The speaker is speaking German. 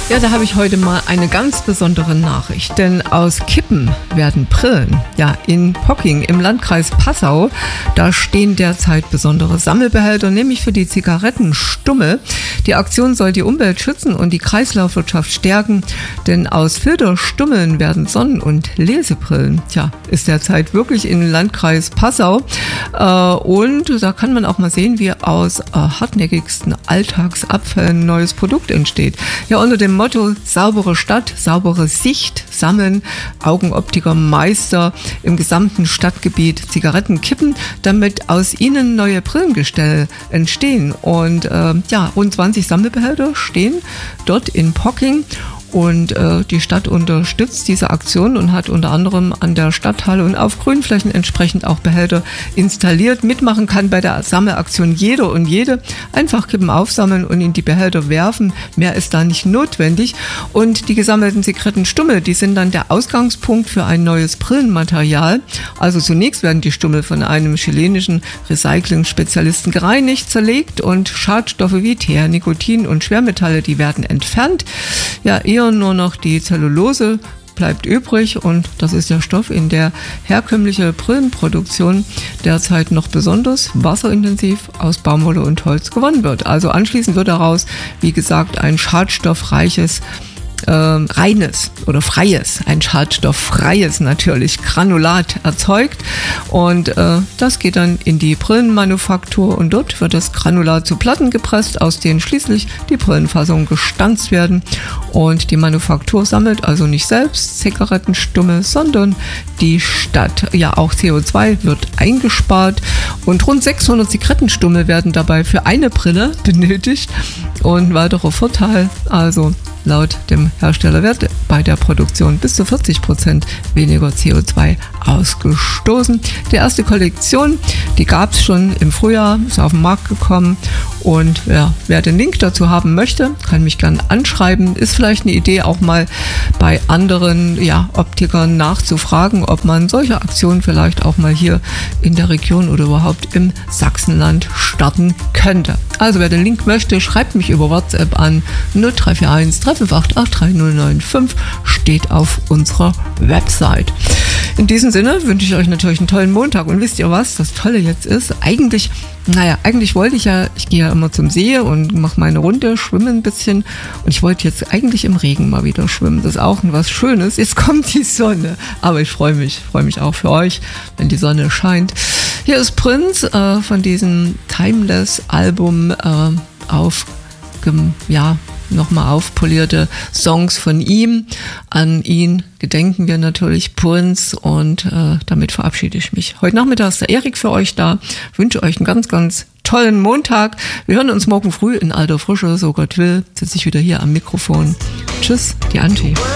Ja, da habe ich heute mal eine ganz besondere Nachricht, denn aus Kippen werden Brillen. Ja, in Pocking im Landkreis Passau, da stehen derzeit besondere Sammelbehälter, nämlich für die Zigarettenstummel. Die Aktion soll die Umwelt schützen und die Kreislaufwirtschaft stärken, denn aus Filterstummeln werden Sonnen- und Lesebrillen. Tja, ist derzeit wirklich im Landkreis Passau und da kann man auch mal sehen, wie aus hartnäckigsten Alltagsabfällen ein neues Produkt entsteht. Ja, unter dem Motto saubere Stadt, saubere Sicht sammeln Augenoptiker Meister im gesamten Stadtgebiet Zigarettenkippen, damit aus ihnen neue Brillengestelle entstehen. Und rund 20 Sammelbehälter stehen dort in Pocking. Und die Stadt unterstützt diese Aktion und hat unter anderem an der Stadthalle und auf Grünflächen entsprechend auch Behälter installiert. Mitmachen kann bei der Sammelaktion jeder und jede. Einfach Kippen aufsammeln und in die Behälter werfen. Mehr ist da nicht notwendig. Und die gesammelten Zigarettenstummel, die sind dann der Ausgangspunkt für ein neues Brillenmaterial. Also zunächst werden die Stummel von einem chilenischen Recycling-Spezialisten gereinigt, zerlegt und Schadstoffe wie Teer, Nikotin und Schwermetalle, die werden entfernt. Ja, nur noch die Zellulose bleibt übrig und das ist der Stoff, in der herkömmliche Brillenproduktion derzeit noch besonders wasserintensiv aus Baumwolle und Holz gewonnen wird. Also anschließend wird daraus, wie gesagt, ein schadstoffreiches reines oder freies, ein schadstofffreies natürlich Granulat erzeugt und das geht dann in die Brillenmanufaktur und dort wird das Granulat zu Platten gepresst, aus denen schließlich die Brillenfassungen gestanzt werden und die Manufaktur sammelt also nicht selbst Zigarettenstummel, sondern die Stadt. Ja, auch CO2 wird eingespart und rund 600 Zigarettenstummel werden dabei für eine Brille benötigt und weiterer Vorteil, also laut dem Hersteller wird bei der Produktion bis zu 40% weniger CO2 ausgestoßen. Die erste Kollektion, die gab es schon im Frühjahr, ist auf den Markt gekommen und ja, wer den Link dazu haben möchte, kann mich gerne anschreiben. Ist vielleicht eine Idee, auch mal bei anderen Optikern nachzufragen, ob man solche Aktionen vielleicht auch mal hier in der Region oder überhaupt im Sachsenland starten könnte. Also wer den Link möchte, schreibt mich über WhatsApp an 0341 358 3095, steht auf unserer Website. In diesem Sinne wünsche ich euch natürlich einen tollen Montag und wisst ihr was, das Tolle jetzt ist, eigentlich wollte ich gehe ja immer zum See und mache meine Runde, schwimme ein bisschen und ich wollte jetzt eigentlich im Regen mal wieder schwimmen. Das ist auch was Schönes. Jetzt kommt die Sonne, aber ich freue mich auch für euch, wenn die Sonne scheint. Hier ist Prince von diesem Timeless-Album nochmal aufpolierte Songs von ihm. An ihn gedenken wir natürlich, Prince, und damit verabschiede ich mich. Heute Nachmittag ist der Erik für euch da. Wünsche euch einen ganz, ganz tollen Montag. Wir hören uns morgen früh in alter Frische, so Gott will, sitze ich wieder hier am Mikrofon. Tschüss, die Angie.